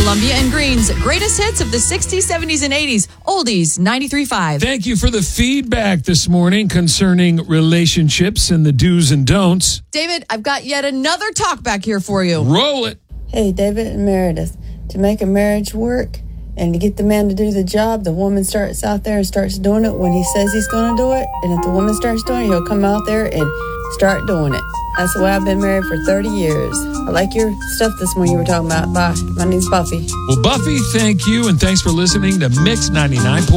Columbia and Green's greatest hits of the 60s, 70s, and 80s. Oldies 93.5. Thank you for the feedback this morning concerning relationships and the do's and don'ts. David, I've got yet another talk back here for you. Roll it. Hey, David and Meredith. To make a marriage work and to get the man to do the job, the woman starts out there and starts doing it when he says he's going to do it. And if the woman starts doing it, he'll come out there and start doing it. That's the way I've been married for 30 years. I like your stuff this morning you were talking about. Bye. My name's Buffy. Well, Buffy, thank you, and thanks for listening to Mix 99.